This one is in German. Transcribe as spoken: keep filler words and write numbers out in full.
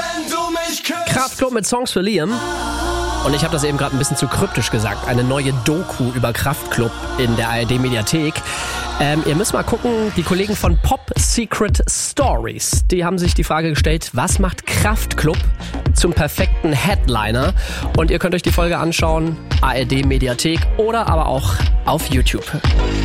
wenn du mich küsst. Kraftklub mit Songs für Liam. Und ich habe das eben gerade ein bisschen zu kryptisch gesagt. Eine neue Doku über Kraftklub in der A R D-Mediathek. Ähm, ihr müsst mal gucken, die Kollegen von Pop Secret Stories, die haben sich die Frage gestellt, was macht Kraftklub zum perfekten Headliner? Und ihr könnt euch die Folge anschauen, A R D-Mediathek oder aber auch auf YouTube.